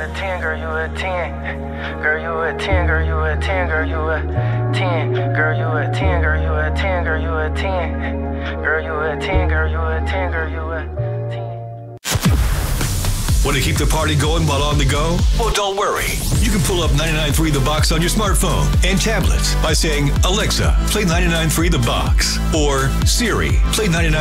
a 10, girl, you a 10. Girl, you a 10, girl, you a 10, girl, you a 10. Girl, you a 10, girl, you a 10, girl, you a 10. Girl, you a 10, girl, you a 10, girl, you a 10. Want to keep the party going while on the go? Well, don't worry. You can pull up 99.3 The Box on your smartphone and tablets by saying, Alexa, play 99.3 The Box. Or Siri, play 99.